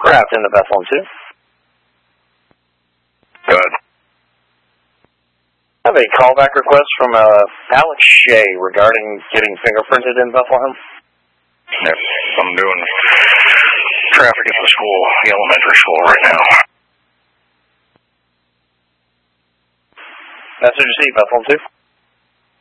Craft into Bethlehem 2. Good. I have a callback request from Alex Shea regarding getting fingerprinted in Bethlehem. Yep, I'm doing traffic at the school, the elementary school right now. Message received, Bethlehem 2.